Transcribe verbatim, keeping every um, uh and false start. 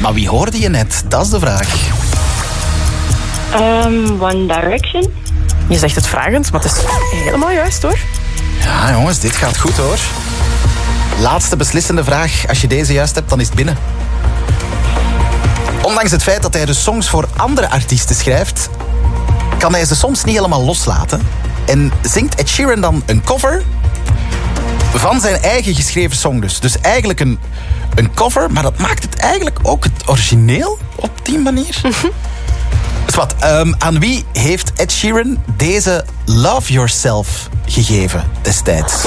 Maar wie hoorde je net? Dat is de vraag. Um, One Direction. Je zegt het vragend, maar het is helemaal juist hoor. Ja jongens, dit gaat goed hoor. Laatste beslissende vraag. Als je deze juist hebt, dan is het binnen. Ondanks het feit dat hij de songs voor andere artiesten schrijft, kan hij ze soms niet helemaal loslaten. En zingt Ed Sheeran dan een cover van zijn eigen geschreven song dus. Dus eigenlijk een, een cover, maar dat maakt het eigenlijk ook het origineel op die manier. Dus wat, um, aan wie heeft Ed Sheeran deze Love Yourself gegeven destijds?